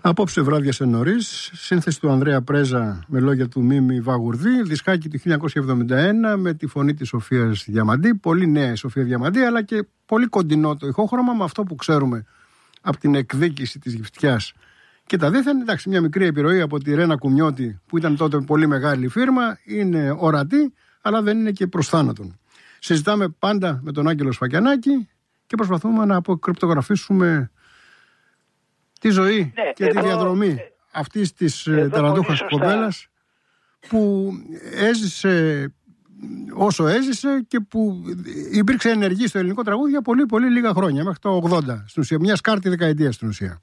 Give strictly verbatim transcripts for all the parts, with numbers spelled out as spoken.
Απόψε βράδιασε νωρίς, σύνθεση του Ανδρέα Πρέζα με λόγια του Μίμη Βαγουρδί, δισκάκι του χίλια εννιακόσια εβδομήντα ένα με τη φωνή της Σοφίας Διαμαντή, πολύ νέα η Σοφία Διαμαντή, αλλά και πολύ κοντινό το ηχόχρωμα με αυτό που ξέρουμε από την εκδίκηση της Γυφτιάς και τα δίθεν. Εντάξει, μια μικρή επιρροή από τη Ρένα Κουμιώτη που ήταν τότε πολύ μεγάλη φίρμα, είναι ορατή, αλλά δεν είναι και προς θάνατον. Συζητάμε πάντα με τον Άγγελο Σφακιανάκη και προσπαθούμε να αποκρυπτογραφήσουμε τη ζωή ναι, και εδώ, τη διαδρομή ε, αυτής της ταλαντούχας κοπέλας που έζησε όσο έζησε και που υπήρξε ενεργή στο ελληνικό τραγούδι για πολύ πολύ λίγα χρόνια, μέχρι το ογδόντα στην ουσία, μια σκάρτη δεκαετία στην ουσία.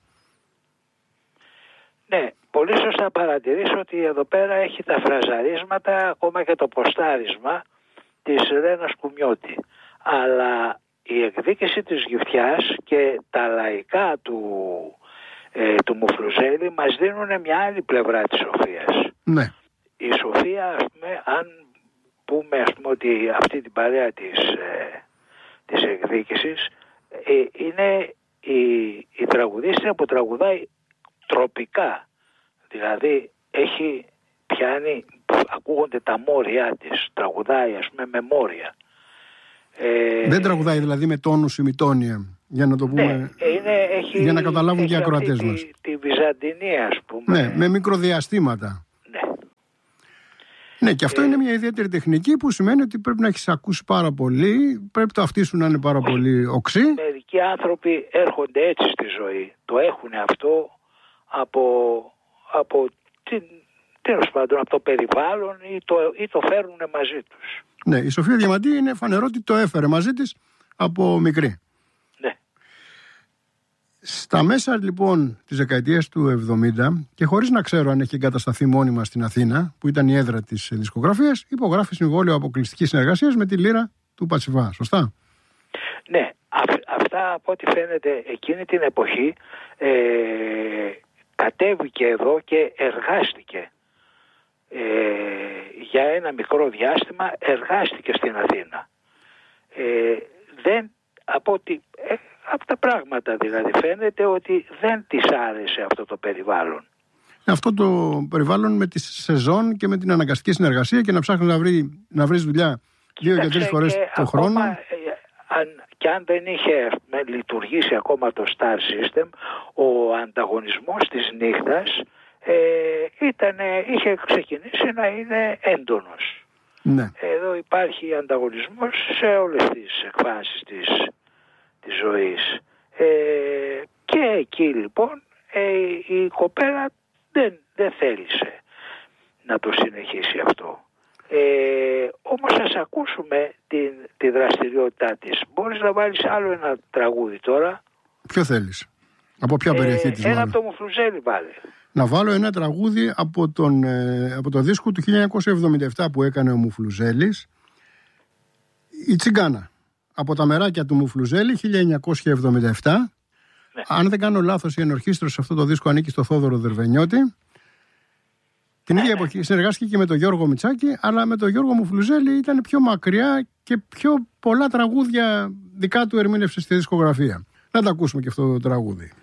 Ναι, πολύ σωστά παρατηρήσω ότι εδώ πέρα έχει τα φραζαρίσματα, ακόμα και το ποστάρισμα της Ρένας Κουμιώτη. Αλλά η εκδίκηση της Γυφτιάς και τα λαϊκά του Ε, του Μουφλουζέλη μας δίνουν μια άλλη πλευρά της Σοφίας. Ναι. Η Σοφία, ας πούμε, αν πούμε, ας πούμε ότι αυτή την παρέα της, ε, της εκδίκησης ε, είναι η, η τραγουδίστρια που τραγουδάει τροπικά. Δηλαδή έχει πιάνει, ακούγονται τα μόρια της, τραγουδάει ας πούμε με μόρια. Ε, Δεν τραγουδάει δηλαδή με τόνους ημιτόνια, για να το πούμε, ναι, είναι, έχει, για να καταλάβουν και οι ακροατές μας. Τη, τη Βυζαντινή, ας πούμε. Ναι, με μικροδιαστήματα. Ναι. Ναι, και αυτό ε, είναι μια ιδιαίτερη τεχνική που σημαίνει ότι πρέπει να έχεις ακούσει πάρα πολύ, πρέπει το αυτί σου να είναι πάρα όχι, πολύ οξύ. Μερικοί άνθρωποι έρχονται έτσι στη ζωή. Το έχουν αυτό από, από, την, τέλος πάντων, από το περιβάλλον ή το, ή το φέρουν μαζί τους. Ναι, η Σοφία Διαμαντή είναι φανερό ότι το έφερε μαζί της από μικρή. Ναι. Στα μέσα λοιπόν της δεκαετίας του εβδομήντα και χωρίς να ξέρω αν έχει εγκατασταθεί μόνιμα στην Αθήνα, που ήταν η έδρα της δισκογραφίας, υπογράφει συμβόλαιο αποκλειστικής συνεργασίας με τη Λύρα του Πατσιβά. Σωστά? Ναι, αυ, αυτά από ό,τι φαίνεται εκείνη την εποχή ε, κατέβηκε εδώ και εργάστηκε. Ε, για ένα μικρό διάστημα εργάστηκε στην Αθήνα. Ε, δεν, από, ότι, ε, από τα πράγματα δηλαδή φαίνεται ότι δεν της άρεσε αυτό το περιβάλλον. Αυτό το περιβάλλον με τη σεζόν και με την αναγκαστική συνεργασία και να ψάχνεις να, βρει, να βρεις δουλειά δύο και τρεις φορές το χρόνο. Ε, αν, και αν δεν είχε με, λειτουργήσει ακόμα το Star System, ο ανταγωνισμός της νύχτας Ε, ήτανε, είχε ξεκινήσει να είναι έντονος. Ναι. Εδώ υπάρχει ανταγωνισμός σε όλες τις εκφάνσεις της, της ζωής. Ε, και εκεί λοιπόν ε, η κοπέλα δεν, δεν θέλησε να το συνεχίσει αυτό. Ε, όμως ας ακούσουμε την, τη δραστηριότητά της. Μπορείς να βάλεις άλλο ένα τραγούδι τώρα. Ποιο θέλεις? Από ποια περιοχή ε, της? Ένα από το Μουφλουζέλη βάλε. Να βάλω ένα τραγούδι από, τον, ε, από το δίσκο του χίλια εννιακόσια εβδομήντα επτά που έκανε ο Μουφλουζέλης, η Τσιγκάνα. Από τα μεράκια του Μουφλουζέλη, χίλια εννιακόσια εβδομήντα επτά. Ναι. Αν δεν κάνω λάθος, η ενορχήστρωση σε αυτό το δίσκο ανήκει στο Θόδωρο Δερβενιώτη. Την ίδια εποχή συνεργάστηκε και με τον Γιώργο Μητσάκη, αλλά με τον Γιώργο Μουφλουζέλη ήταν πιο μακριά και πιο πολλά τραγούδια δικά του ερμήνευσε στη δισκογραφία. Να τα ακούσουμε και αυτό το τραγούδι.